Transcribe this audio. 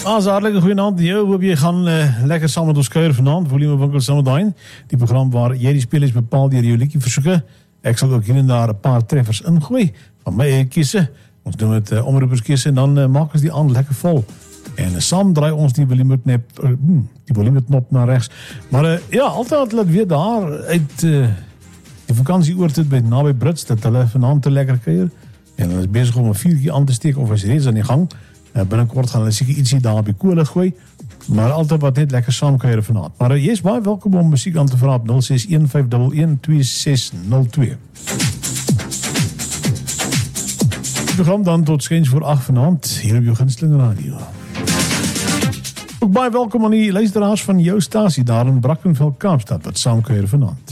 Hartelijk goedenavond. Yo, hoop jy gaan lekker saam met ons kuier vanaand. Volume Winkel Summertime. Die program waar jy die spelers bepaal deur jou liedjie versoeke. Ek sal ook hier en daar 'n paar treffers ingooi van my eie keuse. Ons doen dit omroeperskeuse en dan maak ons die aand lekker vol. En saam draai ons die volume knop na regs. Maar ja, altyd laat weet daar uit die vakansie oor dit by naby Brits dat hulle vanaand te lekker kuier. En hulle is besig om 'n vuurtjie aan te steek of is reeds aan die gang. Binnekort gaan hulle seker ietsie daar op die kolle gooi. Maar altyd wat net lekker saam kuier vanaand. Maar jy is baie welkom om musiek aan te vra op 0615112602. Die program dan tot skens voor 8 vanaand hier op jou gunsteling radio. Ook baie welkom aan die luisteraars van jou stasie daar in Brackenfell, Kaapstad wat saam kuier vanaand.